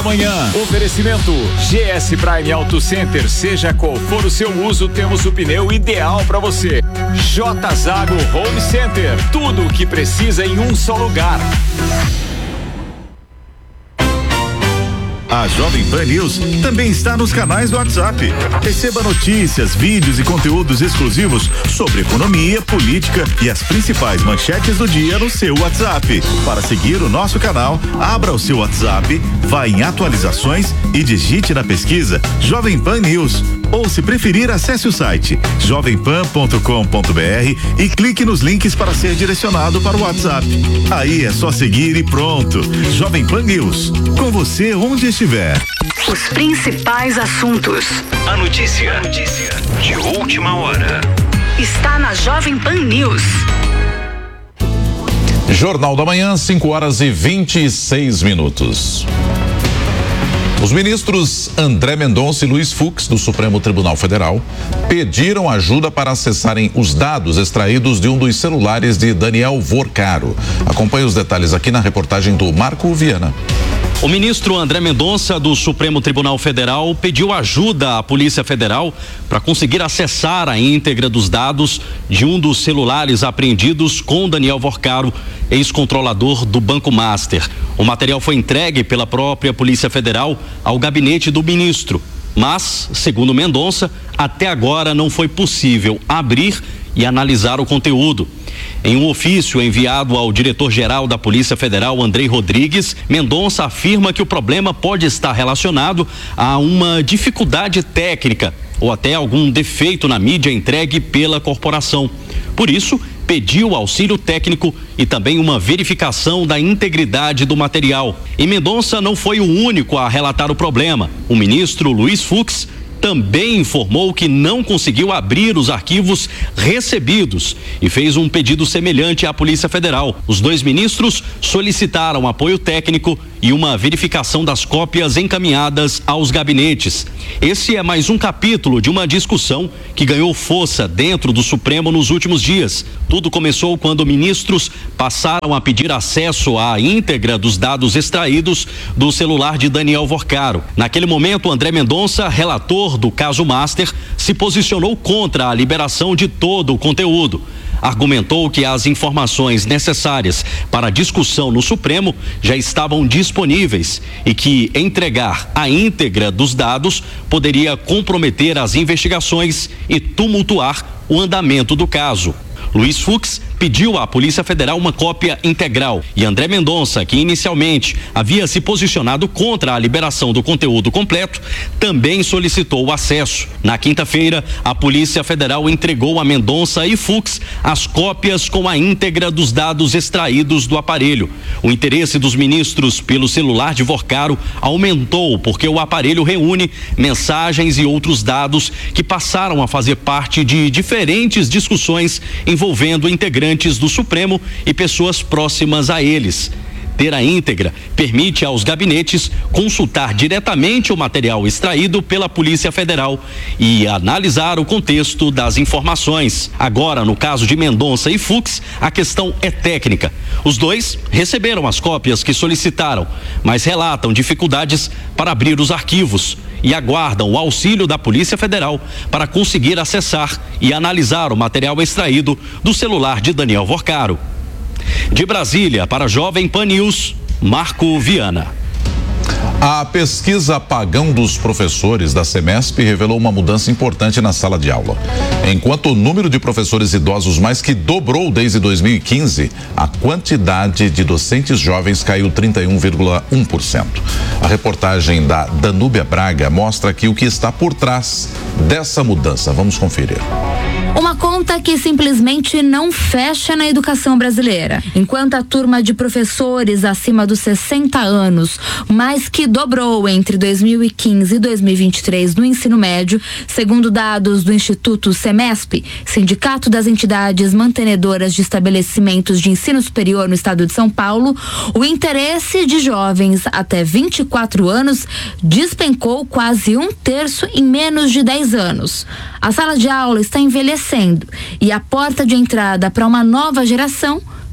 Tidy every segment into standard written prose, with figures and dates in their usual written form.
Manhã. Oferecimento GS Prime Auto Center. Seja qual for o seu uso, temos o pneu ideal para você. J Zago Home Center. Tudo o que precisa em um só lugar. A Jovem Pan News também está nos canais do WhatsApp. Receba notícias, vídeos e conteúdos exclusivos sobre economia, política e as principais manchetes do dia no seu WhatsApp. Para seguir o nosso canal, abra o seu WhatsApp, vá em atualizações e digite na pesquisa Jovem Pan News. Ou, se preferir, acesse o site jovempan.com.br e clique nos links para ser direcionado para o WhatsApp. Aí é só seguir e pronto. Jovem Pan News, com você onde estiver. Os principais assuntos. A notícia de última hora. Está na Jovem Pan News. Jornal da Manhã, 5h26. Os ministros André Mendonça e Luiz Fux, do Supremo Tribunal Federal, pediram ajuda para acessarem os dados extraídos de um dos celulares de Daniel Vorcaro. Acompanhe os detalhes aqui na reportagem do Marco Viana. O ministro André Mendonça, do Supremo Tribunal Federal, pediu ajuda à Polícia Federal para conseguir acessar a íntegra dos dados de um dos celulares apreendidos com Daniel Vorcaro, ex-controlador do Banco Master. O material foi entregue pela própria Polícia Federal ao gabinete do ministro, mas, segundo Mendonça, até agora não foi possível abrir e analisar o conteúdo. Em um ofício enviado ao diretor-geral da Polícia Federal, Andrei Rodrigues, Mendonça afirma que o problema pode estar relacionado a uma dificuldade técnica ou até algum defeito na mídia entregue pela corporação. Por isso, pediu auxílio técnico e também uma verificação da integridade do material. E Mendonça não foi o único a relatar o problema. O ministro Luiz Fux também informou que não conseguiu abrir os arquivos recebidos e fez um pedido semelhante à Polícia Federal. Os dois ministros solicitaram apoio técnico e uma verificação das cópias encaminhadas aos gabinetes. Esse é mais um capítulo de uma discussão que ganhou força dentro do Supremo nos últimos dias. Tudo começou quando ministros passaram a pedir acesso à íntegra dos dados extraídos do celular de Daniel Vorcaro. Naquele momento, André Mendonça, relator do caso Master, se posicionou contra a liberação de todo o conteúdo. Argumentou que as informações necessárias para a discussão no Supremo já estavam disponíveis e que entregar a íntegra dos dados poderia comprometer as investigações e tumultuar o andamento do caso. Luiz Fux pediu à Polícia Federal uma cópia integral e André Mendonça, que inicialmente havia se posicionado contra a liberação do conteúdo completo, também solicitou o acesso. Na quinta-feira, a Polícia Federal entregou a Mendonça e Fux as cópias com a íntegra dos dados extraídos do aparelho. O interesse dos ministros pelo celular de Vorcaro aumentou porque o aparelho reúne mensagens e outros dados que passaram a fazer parte de diferentes discussões envolvendo integrantes do Supremo e pessoas próximas a eles. Ter a íntegra permite aos gabinetes consultar diretamente o material extraído pela Polícia Federal e analisar o contexto das informações. Agora, no caso de Mendonça e Fux, a questão é técnica. Os dois receberam as cópias que solicitaram, mas relatam dificuldades para abrir os arquivos e aguardam o auxílio da Polícia Federal para conseguir acessar e analisar o material extraído do celular de Daniel Vorcaro. De Brasília, para Jovem Pan News, Marco Viana. A pesquisa Apagão dos Professores da Semesp revelou uma mudança importante na sala de aula. Enquanto o número de professores idosos mais que dobrou desde 2015, a quantidade de docentes jovens caiu 31,1%. A reportagem da Danúbia Braga mostra aqui o que está por trás dessa mudança. Vamos conferir. Uma conta que simplesmente não fecha na educação brasileira. Enquanto a turma de professores acima dos 60 anos mais que dobrou entre 2015 e 2023 no ensino médio, segundo dados do Instituto Semesp, Sindicato das Entidades Mantenedoras de Estabelecimentos de Ensino Superior no estado de São Paulo, o interesse de jovens até 24 anos despencou quase 1/3 em menos de 10 anos. A sala de aula está envelhecendo e a porta de entrada para uma nova geração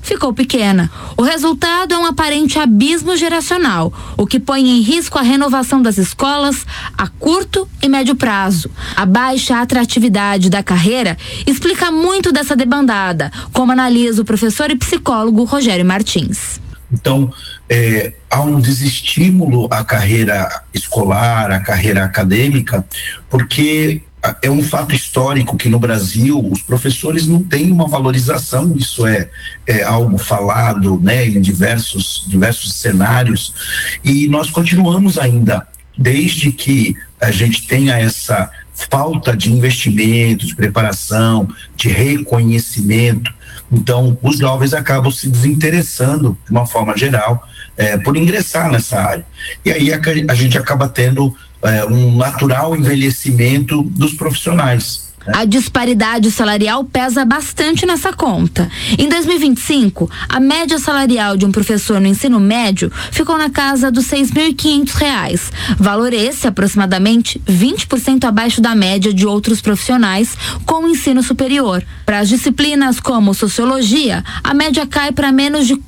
ficou pequena. O resultado é um aparente abismo geracional, o que põe em risco a renovação das escolas a curto e médio prazo. A baixa atratividade da carreira explica muito dessa debandada, como analisa o professor e psicólogo Rogério Martins. Então, há um desestímulo à carreira escolar, à carreira acadêmica, porque é um fato histórico que no Brasil os professores não têm uma valorização, isso é algo falado, né, em diversos cenários, e nós continuamos ainda, desde que a gente tenha essa falta de investimento, de preparação, de reconhecimento. Então, os jovens acabam se desinteressando, de uma forma geral, por ingressar nessa área. E aí a gente acaba tendo um natural envelhecimento dos profissionais. A disparidade salarial pesa bastante nessa conta. Em 2025, a média salarial de um professor no ensino médio ficou na casa dos R$ 6.500, valor esse aproximadamente 20% abaixo da média de outros profissionais com ensino superior. Para as disciplinas como sociologia, a média cai para menos de R$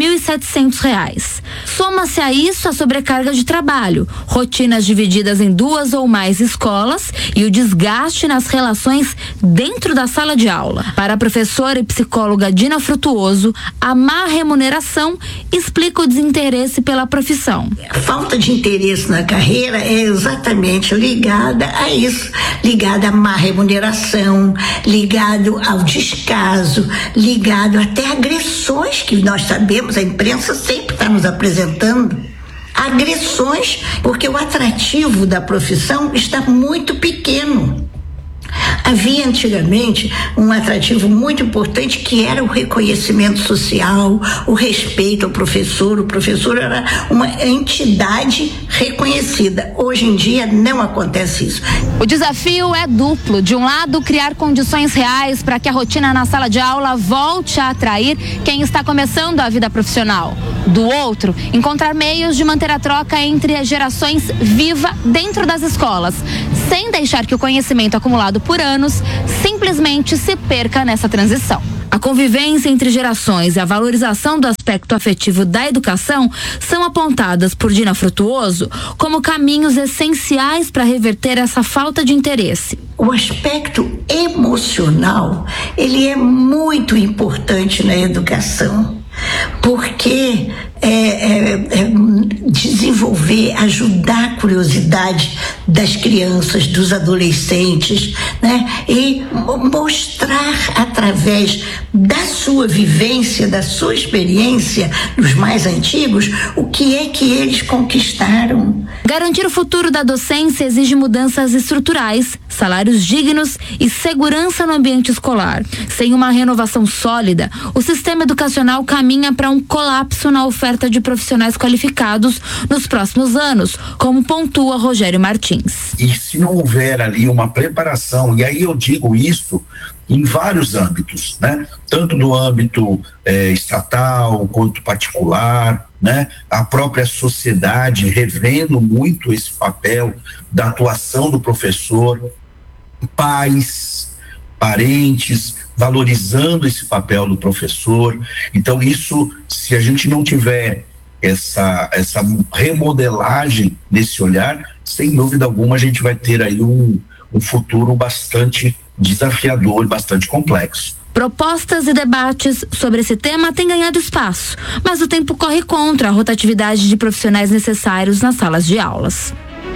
4.700. Soma-se a isso a sobrecarga de trabalho, rotinas divididas em 2 ou mais escolas e o desgaste nas relações dentro da sala de aula. Para a professora e psicóloga Dina Frutuoso, a má remuneração explica o desinteresse pela profissão. A falta de interesse na carreira é exatamente ligada a isso, ligada à má remuneração, ligado ao descaso, ligado até a agressões que nós sabemos, a imprensa sempre está nos apresentando. Agressões, porque o atrativo da profissão está muito pequeno. Havia antigamente um atrativo muito importante que era o reconhecimento social, o respeito ao professor. O professor era uma entidade reconhecida. Hoje em dia não acontece isso. O desafio é duplo. De um lado, criar condições reais para que a rotina na sala de aula volte a atrair quem está começando a vida profissional. Do outro, encontrar meios de manter a troca entre as gerações viva dentro das escolas, sem deixar que o conhecimento acumulado por anos simplesmente se perca nessa transição. A convivência entre gerações e a valorização do aspecto afetivo da educação são apontadas por Dina Frutuoso como caminhos essenciais para reverter essa falta de interesse. O aspecto emocional, ele é muito importante na educação, porque desenvolver, ajudar a curiosidade das crianças, dos adolescentes, né? E mostrar através da sua vivência, da sua experiência, dos mais antigos, o que é que eles conquistaram. Garantir o futuro da docência exige mudanças estruturais, salários dignos e segurança no ambiente escolar. Sem uma renovação sólida, o sistema educacional caminha para um colapso na oferta de profissionais qualificados nos próximos anos, como pontua Rogério Martins. E se não houver ali uma preparação, e aí eu digo isso em vários âmbitos, né? Tanto no âmbito estatal quanto particular, né? A própria sociedade revendo muito esse papel da atuação do professor, pais, parentes, valorizando esse papel do professor. Então isso, se a gente não tiver essa remodelagem nesse olhar, sem dúvida alguma a gente vai ter aí um futuro bastante desafiador, bastante complexo. Propostas e debates sobre esse tema têm ganhado espaço, mas o tempo corre contra a rotatividade de profissionais necessários nas salas de aulas.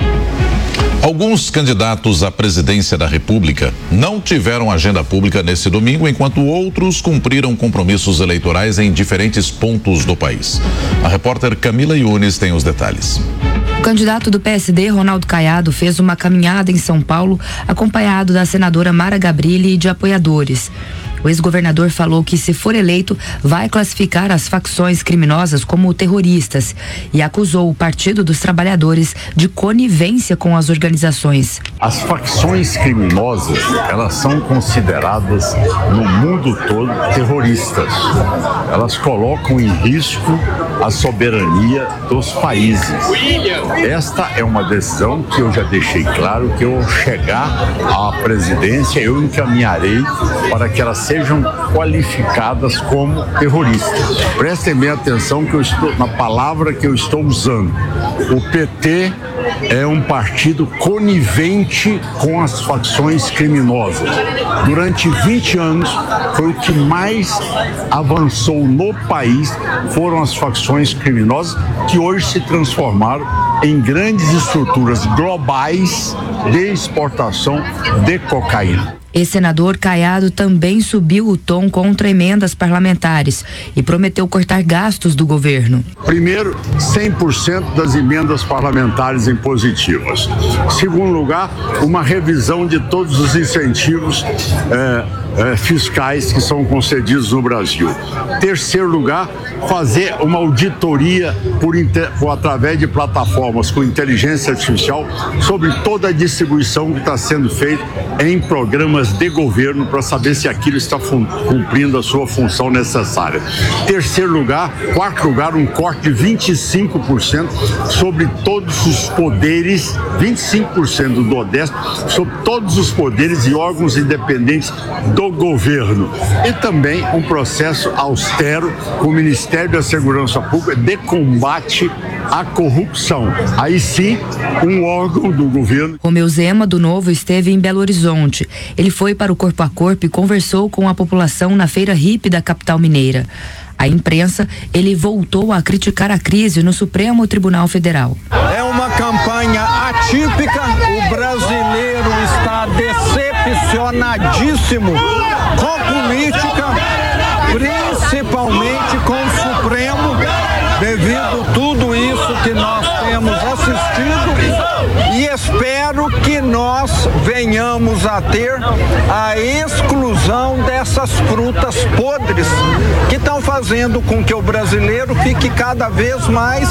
Alguns candidatos à presidência da República não tiveram agenda pública nesse domingo, enquanto outros cumpriram compromissos eleitorais em diferentes pontos do país. A repórter Camila Yunes tem os detalhes. O candidato do PSD, Ronaldo Caiado, fez uma caminhada em São Paulo, acompanhado da senadora Mara Gabrilli e de apoiadores. O ex-governador falou que, se for eleito, vai classificar as facções criminosas como terroristas e acusou o Partido dos Trabalhadores de conivência com as organizações. As facções criminosas, elas são consideradas no mundo todo terroristas. Elas colocam em risco a soberania dos países. Esta é uma decisão que eu já deixei claro que eu chegar à presidência, eu encaminharei para que elas sejam qualificadas como terroristas. Prestem bem atenção que eu estou na palavra que eu estou usando. O PT é um partido conivente com as facções criminosas. Durante 20 anos, foi o que mais avançou no país, foram as facções criminosas que hoje se transformaram em grandes estruturas globais de exportação de cocaína. Ex-senador Caiado também subiu o tom contra emendas parlamentares e prometeu cortar gastos do governo. Primeiro, 100% das emendas parlamentares impositivas. Segundo lugar, uma revisão de todos os incentivos fiscais que são concedidos no Brasil. Terceiro lugar, fazer uma auditoria através de plataformas com inteligência artificial sobre toda a distribuição que está sendo feita em programas de governo para saber se aquilo está cumprindo a sua função necessária. Quarto lugar, um corte de 25% sobre todos os poderes, 25% do ODESP, sobre todos os poderes e órgãos independentes do governo. E também um processo austero com o Ministério da Segurança Pública de combate à corrupção. Aí sim, um órgão do governo. Romeu Zema, do Novo, esteve em Belo Horizonte. Ele foi para o Corpo a Corpo e conversou com a população na feira hippie da capital mineira. À imprensa, ele voltou a criticar a crise no Supremo Tribunal Federal. É uma campanha atípica, o brasileiro está decepcionadíssimo com política, principalmente com o Supremo, devido a tudo isso que nós temos assistido, e espero que nós venhamos a ter a exclusão dessas frutas podres que estão fazendo com que o brasileiro fique cada vez mais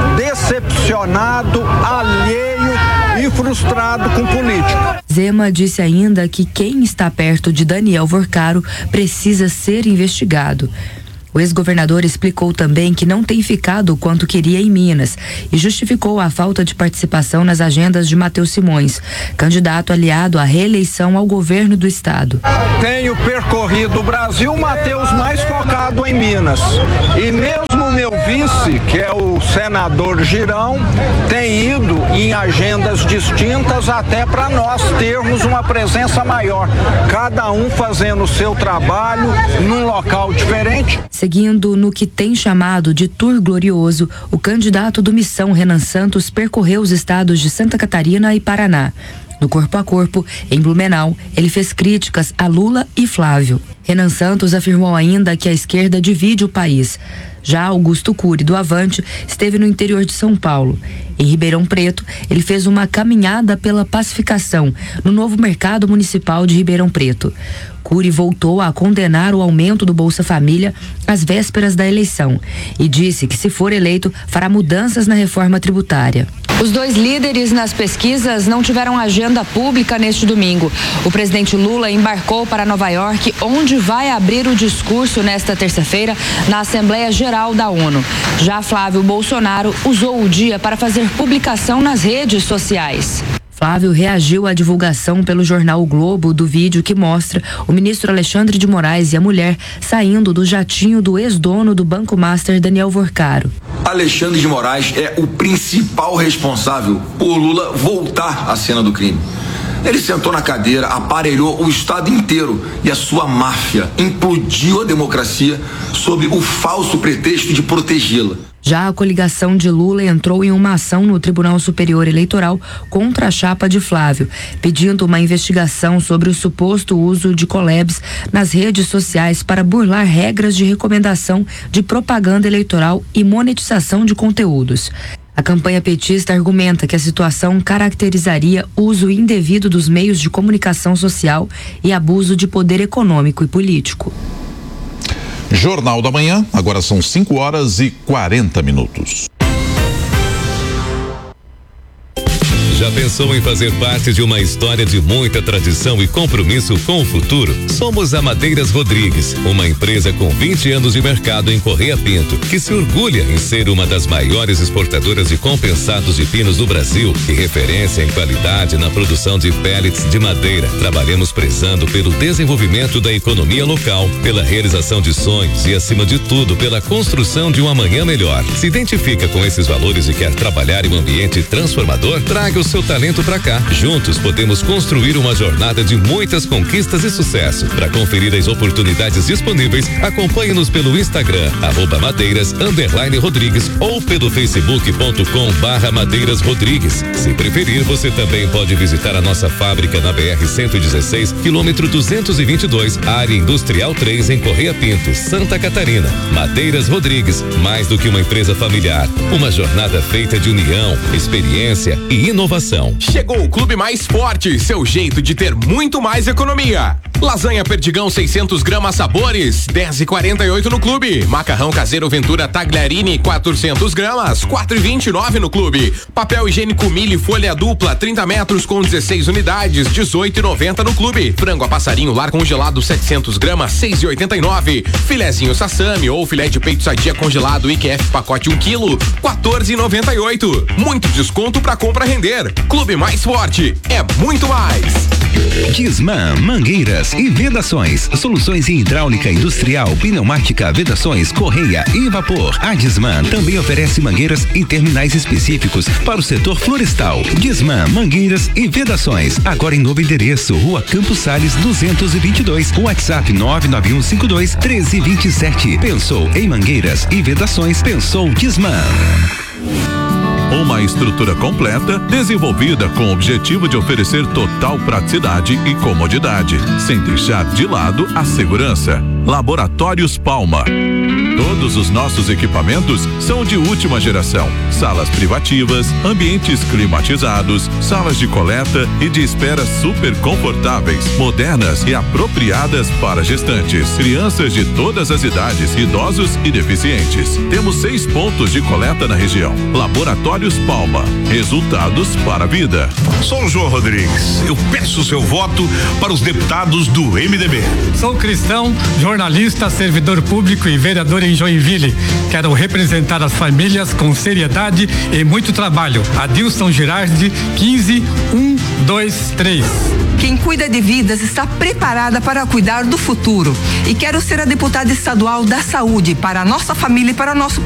decepcionado, alheio e frustrado com política. Zema disse ainda que quem está perto de Daniel Vorcaro precisa ser investigado. O ex-governador explicou também que não tem ficado o quanto queria em Minas e justificou a falta de participação nas agendas de Matheus Simões, candidato aliado à reeleição ao governo do estado. Tenho percorrido o Brasil, Matheus, mais focado em Minas. E mesmo meu vice, que é o senador Girão, tem ido em agendas distintas até para nós termos uma presença maior, cada um fazendo o seu trabalho num local diferente. Seguindo no que tem chamado de tour glorioso, o candidato do Missão, Renan Santos, percorreu os estados de Santa Catarina e Paraná. No Corpo a Corpo, em Blumenau, ele fez críticas a Lula e Flávio. Renan Santos afirmou ainda que a esquerda divide o país. Já Augusto Cury, do Avante, esteve no interior de São Paulo. Em Ribeirão Preto, ele fez uma caminhada pela pacificação no novo mercado municipal de Ribeirão Preto. Cury voltou a condenar o aumento do Bolsa Família às vésperas da eleição e disse que, se for eleito, fará mudanças na reforma tributária. Os dois líderes nas pesquisas não tiveram agenda pública neste domingo. O presidente Lula embarcou para Nova York, onde vai abrir o discurso nesta terça-feira na Assembleia Geral da ONU. Já Flávio Bolsonaro usou o dia para fazer publicação nas redes sociais. Flávio reagiu à divulgação pelo jornal O Globo do vídeo que mostra o ministro Alexandre de Moraes e a mulher saindo do jatinho do ex-dono do Banco Master, Daniel Vorcaro. Alexandre de Moraes é o principal responsável por Lula voltar à cena do crime. Ele sentou na cadeira, aparelhou o Estado inteiro e a sua máfia implodiu a democracia sob o falso pretexto de protegê-la. Já a coligação de Lula entrou em uma ação no Tribunal Superior Eleitoral contra a chapa de Flávio, pedindo uma investigação sobre o suposto uso de collabs nas redes sociais para burlar regras de recomendação de propaganda eleitoral e monetização de conteúdos. A campanha petista argumenta que a situação caracterizaria uso indevido dos meios de comunicação social e abuso de poder econômico e político. Jornal da Manhã, agora são 5h40. Já Já pensou em fazer parte de uma história de muita tradição e compromisso com o futuro? Somos a Madeiras Rodrigues, uma empresa com 20 anos de mercado em Correia Pinto, que se orgulha em ser uma das maiores exportadoras de compensados de pinos do Brasil e referência em qualidade na produção de pellets de madeira. Trabalhamos prezando pelo desenvolvimento da economia local, pela realização de sonhos e, acima de tudo, pela construção de um amanhã melhor. Se identifica com esses valores e quer trabalhar em um ambiente transformador? Traga o seu talento pra cá. Juntos podemos construir uma jornada de muitas conquistas e sucesso. Para conferir as oportunidades disponíveis, acompanhe-nos pelo Instagram, @madeiras_Rodrigues ou pelo facebook.com/Madeiras Rodrigues. Se preferir, você também pode visitar a nossa fábrica na BR-116, quilômetro 222, área industrial 3, em Correia Pinto, Santa Catarina. Madeiras Rodrigues, mais do que uma empresa familiar, uma jornada feita de união, experiência e inovação. Chegou o Clube Mais Forte, seu jeito de ter muito mais economia. Lasanha Perdigão 600 gramas sabores, 10,48 no Clube. Macarrão caseiro Ventura Tagliarini 400 gramas, 4,29 no Clube. Papel higiênico Mille folha dupla 30 metros com 16 unidades, 18,90 no Clube. Frango a passarinho lar congelado 700 gramas, 6,89. Filezinho Sassami ou filé de peito sadia congelado IQF pacote 1 quilo, 14,98. Muito desconto pra compra render. Clube Mais Forte é muito mais. Disman Mangueiras e Vedações, soluções em hidráulica industrial, pneumática, vedações, correia e vapor. A Disman também oferece mangueiras em terminais específicos para o setor florestal. Disman Mangueiras e Vedações, agora em novo endereço, Rua Campos Sales 222, WhatsApp 991521327. Pensou em mangueiras e vedações, pensou Disman. Uma estrutura completa, desenvolvida com o objetivo de oferecer total praticidade e comodidade, sem deixar de lado a segurança. Laboratórios Palma. Todos os nossos equipamentos são de última geração. Salas privativas, ambientes climatizados, salas de coleta e de espera super confortáveis, modernas e apropriadas para gestantes, crianças de todas as idades, idosos e deficientes. Temos 6 pontos de coleta na região. Laboratórios Palma. Resultados para a vida. Sou o João Rodrigues. Eu peço seu voto para os deputados do MDB. Sou cristão, jornalista, servidor público e vereador em Joinville. Quero representar as famílias com seriedade e muito trabalho. Adilson Girardi, 15123. Quem cuida de vidas está preparada para cuidar do futuro. E quero ser a deputada estadual da saúde para a nossa família e para o nosso